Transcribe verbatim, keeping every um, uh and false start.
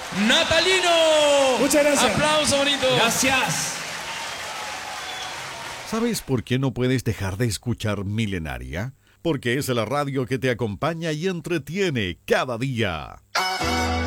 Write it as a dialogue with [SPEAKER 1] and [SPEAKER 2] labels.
[SPEAKER 1] Natalino.
[SPEAKER 2] Muchas gracias.
[SPEAKER 1] Aplauso bonito.
[SPEAKER 2] Gracias.
[SPEAKER 3] ¿Sabes por qué no puedes dejar de escuchar Milenaria? Porque es la radio que te acompaña y entretiene cada día.